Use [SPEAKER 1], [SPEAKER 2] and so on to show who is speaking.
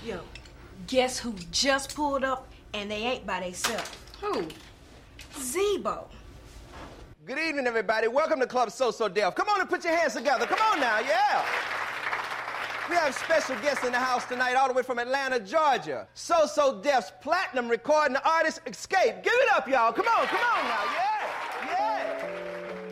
[SPEAKER 1] Yo, guess who just pulled up and they ain't by themselves?
[SPEAKER 2] Who?
[SPEAKER 1] Zebo.
[SPEAKER 3] Good evening, everybody. Welcome to Club So So Def. Come on and put your hands together. Come on now, yeah. We have special guests in the house tonight, all the way from Atlanta, Georgia. So So Def's platinum recording artist, Xscape. Give it up, y'all. Come on now, yeah.